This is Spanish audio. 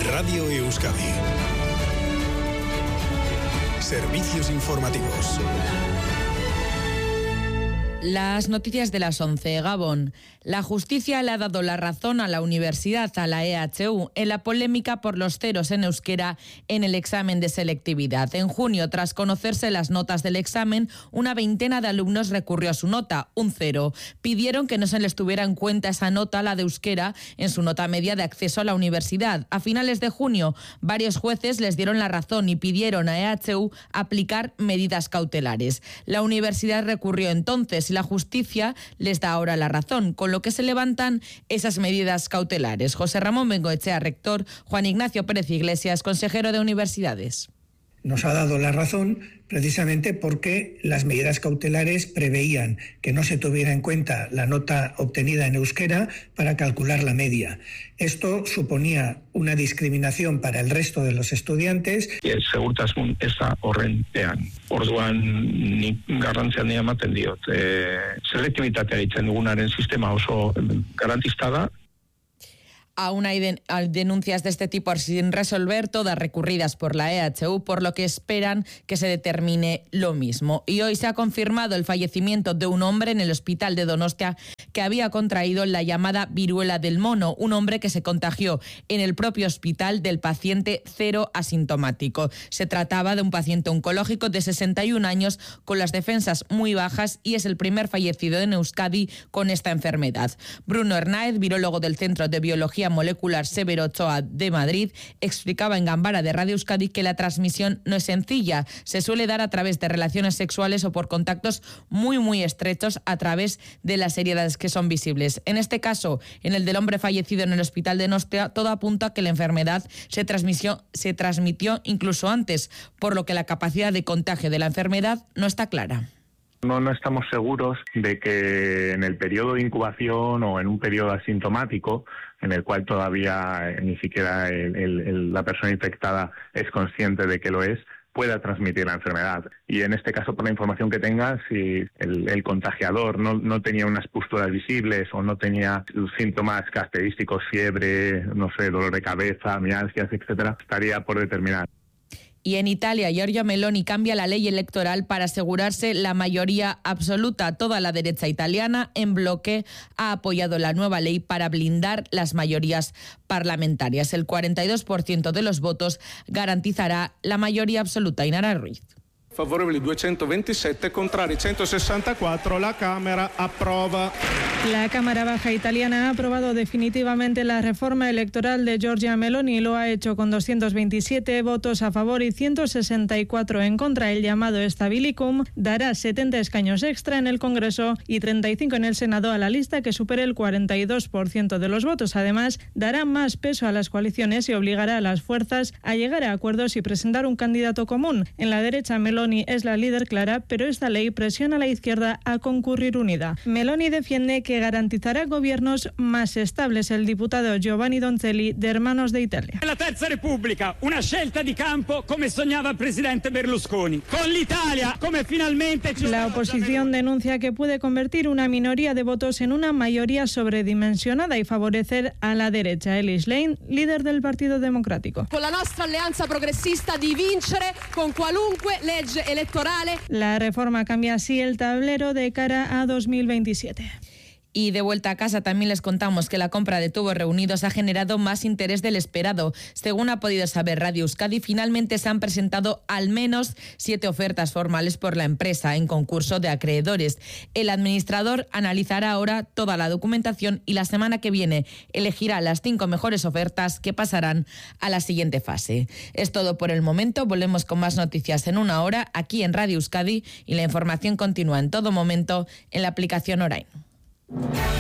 Radio Euskadi. Servicios informativos. Las noticias de las 11. Gabón. La justicia le ha dado la razón a la universidad, a la EHU, en la polémica por los ceros en euskera en el examen de selectividad. En junio, tras conocerse las notas del examen, una veintena de alumnos recurrió a su nota, un 0. Pidieron que no se les tuviera en cuenta esa nota, la de euskera, en su nota media de acceso a la universidad. A finales de junio, varios jueces les dieron la razón y pidieron a EHU aplicar medidas cautelares. La universidad recurrió entonces y la justicia les da ahora la razón, con lo que se levantan esas medidas cautelares. José Ramón Bengoechea, rector; Juan Ignacio Pérez Iglesias, consejero de Universidades. Nos ha dado la razón precisamente porque las medidas cautelares preveían que no se tuviera en cuenta la nota obtenida en euskera para calcular la media. Esto suponía una discriminación para el resto de los estudiantes. Segurtasun eza horrenpean. Orduan nik garrantzia handia ematen diot. Selektibitatea ditzen dugunaren sistema oso garantista da. Aún hay denuncias de este tipo sin resolver, todas recurridas por la EHU, por lo que esperan que se determine lo mismo. Y hoy se ha confirmado el fallecimiento de un hombre en el hospital de Donostia que había contraído la llamada viruela del mono, un hombre que se contagió en el propio hospital del paciente cero asintomático. Se trataba de un paciente oncológico de 61 años con las defensas muy bajas y es el primer fallecido en Euskadi con esta enfermedad. Bruno Hernáez, virólogo del Centro de Biología Molecular Severo Ochoa de Madrid, explicaba en Gambara de Radio Euskadi que la transmisión no es sencilla, se suele dar a través de relaciones sexuales o por contactos muy estrechos a través de las heridas que son visibles. En este caso, en el del hombre fallecido en el hospital de Donostia, todo apunta a que la enfermedad se transmitió incluso antes, por lo que la capacidad de contagio de la enfermedad no está clara. No estamos seguros de que en el periodo de incubación o en un periodo asintomático, en el cual todavía ni siquiera la persona infectada es consciente de que lo es, pueda transmitir la enfermedad. Y en este caso, por la información que tenga, si el contagiador no tenía unas pústulas visibles o no tenía síntomas característicos, fiebre, dolor de cabeza, mialgias, etcétera, estaría por determinar. Y en Italia, Giorgia Meloni cambia la ley electoral para asegurarse la mayoría absoluta. Toda la derecha italiana en bloque ha apoyado la nueva ley para blindar las mayorías parlamentarias. El 42% de los votos garantizará la mayoría absoluta. Inara Ruiz. Favorevoli 227, contrari 164, la Cámara aprueba. La Cámara Baja italiana ha aprobado definitivamente la reforma electoral de Giorgia Meloni. Lo ha hecho con 227 votos a favor y 164 en contra. El llamado Stabilicum dará 70 escaños extra en el Congreso y 35 en el Senado a la lista que supere el 42% de los votos. Además, dará más peso a las coaliciones y obligará a las fuerzas a llegar a acuerdos y presentar un candidato común. En la derecha, Meloni es la líder clara, pero esta ley presiona a la izquierda a concurrir unida. Meloni defiende que garantizará gobiernos más estables. El diputado Giovanni Donzelli de Hermanos de Italia. La Terza Repubblica, una scelta di campo come sognava el presidente Berlusconi. Con l'Italia, come finalmente... La oposición denuncia que puede convertir una minoría de votos en una mayoría sobredimensionada y favorecer a la derecha. Ellis Lane, líder del Partido Democrático. Con la nostra alleanza progressista di vincere con qualunque legge electorale. La reforma cambia así el tablero de cara a 2027. Y de vuelta a casa también les contamos que la compra de tubos reunidos ha generado más interés del esperado. Según ha podido saber Radio Euskadi, finalmente se han presentado al menos 7 ofertas formales por la empresa en concurso de acreedores. El administrador analizará ahora toda la documentación y la semana que viene elegirá las 5 mejores ofertas que pasarán a la siguiente fase. Es todo por el momento. Volvemos con más noticias en una hora aquí en Radio Euskadi y la información continúa en todo momento en la aplicación Orain.